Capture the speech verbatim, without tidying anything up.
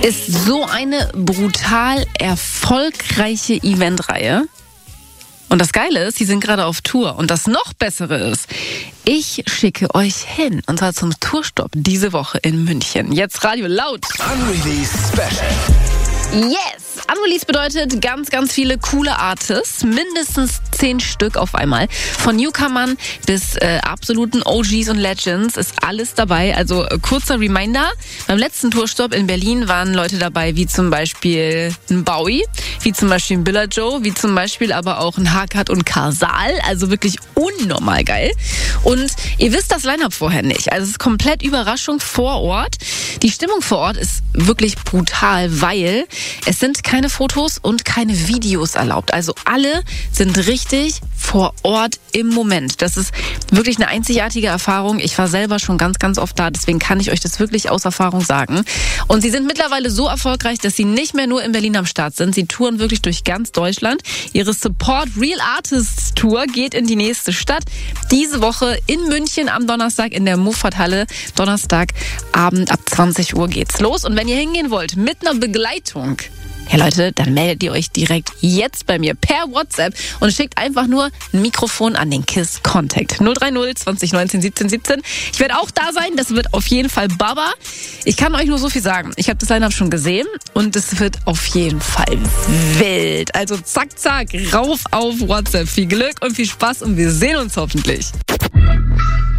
ist so eine brutal erfolgreiche Eventreihe. Und das Geile ist, sie sind gerade auf Tour. Und das noch Bessere ist, ich schicke euch hin. Und zwar zum Tourstopp diese Woche in München. Jetzt Radio laut. Unreleased Special. Yes! Unreleased bedeutet ganz, ganz viele coole Artists. Mindestens zehn Stück auf einmal. Von Newcomern bis äh, absoluten O Gs und Legends ist alles dabei. Also äh, kurzer Reminder. Beim letzten Tourstopp in Berlin waren Leute dabei, wie zum Beispiel ein Bowie, wie zum Beispiel ein Billa Joe, wie zum Beispiel aber auch ein Hakat und Karsal. Also wirklich unnormal geil. Und ihr wisst das Line-Up vorher nicht. Also es ist komplett Überraschung vor Ort. Die Stimmung vor Ort ist wirklich brutal, weil es sind keine Fotos und keine Videos erlaubt. Also alle sind richtig vor Ort im Moment. Das ist wirklich eine einzigartige Erfahrung. Ich war selber schon ganz, ganz oft da. Deswegen kann ich euch das wirklich aus Erfahrung sagen. Und sie sind mittlerweile so erfolgreich, dass sie nicht mehr nur in Berlin am Start sind. Sie touren wirklich durch ganz Deutschland. Ihre Support Real Artists Tour geht in die nächste Stadt. Diese Woche in München am Donnerstag in der Muffat-Halle. Donnerstagabend ab zwanzig Uhr geht's los. Und wenn ihr hingehen wollt mit einer Begleitung, ja Leute, dann meldet ihr euch direkt jetzt bei mir per WhatsApp und schickt einfach nur ein Mikrofon an den KISS Contact. null drei null zwanzig neunzehn siebzehn siebzehn. Ich werde auch da sein, das wird auf jeden Fall Baba. Ich kann euch nur so viel sagen. Ich habe das Line-Up schon gesehen und es wird auf jeden Fall wild. Also zack, zack, rauf auf WhatsApp. Viel Glück und viel Spaß und wir sehen uns hoffentlich.